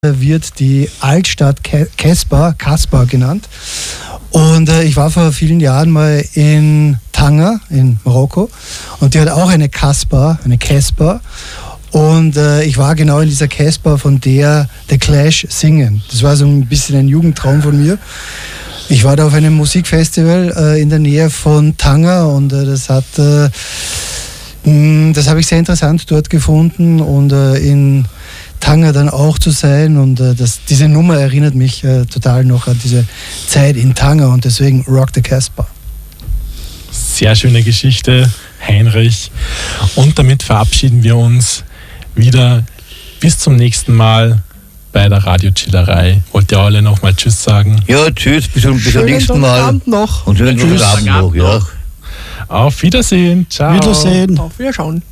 wird die Altstadt Casbah genannt. Und ich war vor vielen Jahren mal in Tanger in Marokko und die hat auch eine Casbah. Und ich war genau in dieser Casbah, von der The Clash singen. Das war so ein bisschen ein Jugendtraum von mir. Ich war da auf einem Musikfestival in der Nähe von Tanger und das habe ich sehr interessant dort gefunden und in Tanger dann auch zu sein und diese Nummer erinnert mich total noch an diese Zeit in Tanger und deswegen Rock the Casbah. Sehr schöne Geschichte, Heinrich. Und damit verabschieden wir uns wieder. Bis zum nächsten Mal bei der Radiochillerei. Wollt ihr alle nochmal Tschüss sagen? Ja, tschüss, bis zum nächsten Mal. Abend noch. Und schönen Abend noch, ja. Auf Wiedersehen. Ciao. Auf Wiederschauen.